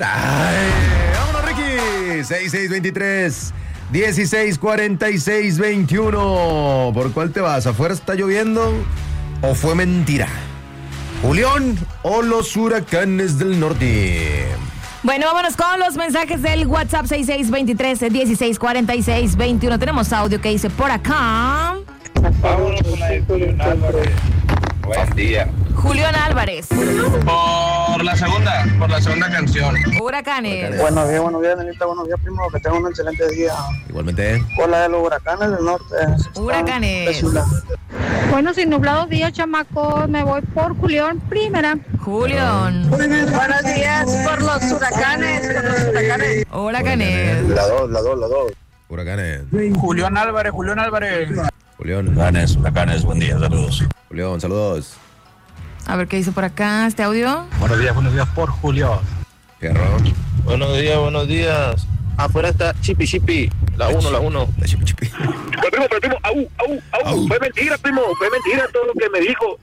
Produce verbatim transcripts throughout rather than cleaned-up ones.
Ay, vámonos, Ricky. seis seis veintitrés, dieciséis cuarenta y seis veintiuno. ¿Por cuál te vas? ¿Afuera está lloviendo o fue mentira? ¿Julián o los huracanes del norte? Bueno, vámonos con los mensajes del WhatsApp seis seis veintitrés, dieciséis cuarenta y seis veintiuno. Tenemos audio que dice por acá. Vámonos con la de Julián Álvarez. Buen día. Julián Álvarez. Por la segunda, por la segunda canción. Huracanes. Buenos días, buenos días, Nenita, buenos días, primo, que tengan un excelente día. Igualmente. Por la de los huracanes del norte. Huracanes. Buenos y nublados días, chamacos. Me voy por Julián primera. Julián. Buenos días por los huracanes, por los huracanes. Huracanes. La dos, la dos, la dos. Huracanes. Julián Álvarez, Julián Álvarez. Julián. Huracanes, huracanes, buen día, saludos. Julián, saludos. A ver qué dice por acá este audio. Buenos días, buenos días por Julio. Fierro. Buenos días, buenos días. Afuera está Chipi Chipi, la uno, la uno. La chipi chipi. Pero primo, pero primo, au, au, au, Au. fue mentira, primo, fue mentira todo lo que me dijo.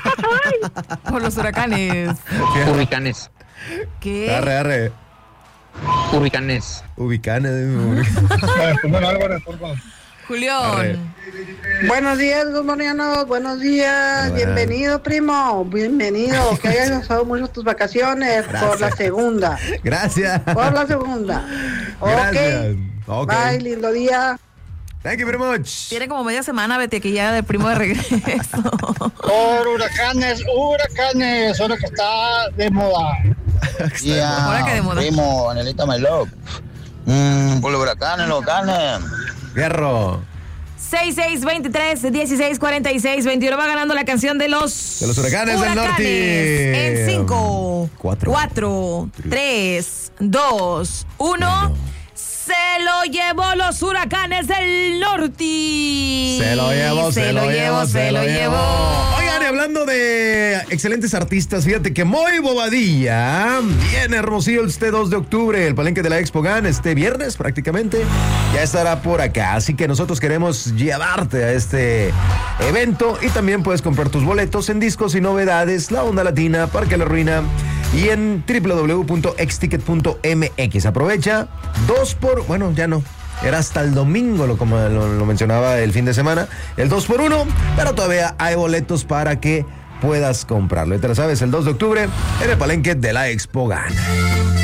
Por los huracanes. Huracanes, ¿Qué? Arre, arre. huracanes. Ubicanes. Julián Álvarez, por favor. Julián. Buenos días, gusmanianos, buenos días. Hola. Bienvenido, primo, bienvenido. Que hayas gozado mucho tus vacaciones. Por la segunda, Gracias. por la segunda. Gracias. Ok, Ok. bye, lindo día. Thank you very much. Tiene como media semana, vete, que ya del primo de regreso. Por huracanes, huracanes, ahora que está de moda. Ahora que de moda. Primo, Anelita My Love. Mm, por los huracanes, los huracanes. Fierro. seis seis veintitrés, dieciséis cuarenta y seis veintiuno. Va ganando la canción de los... De los huracanes del norte. En cinco, Cuatro. cuatro, tres, dos, uno. Se lo llevó los huracanes del norte. Se lo llevo, se, lo llevo, se lo llevo. Oigan, y hablando de excelentes artistas, fíjate que Moy Bobadilla viene a Hermosillo este dos de octubre, el palenque de la Expo Gan, este viernes prácticamente, ya estará por acá. Así que nosotros queremos llevarte a este evento y también puedes comprar tus boletos en Discos y Novedades, La Onda Latina, Parque La Ruina y en doble u doble u doble u punto exticket punto m x. Aprovecha dos por... Bueno, ya no. Era hasta el domingo, lo, como lo, lo mencionaba el fin de semana, el dos por uno, pero todavía hay boletos para que puedas comprarlo. Y te lo sabes, el dos de octubre en el palenque de la Expo Gan.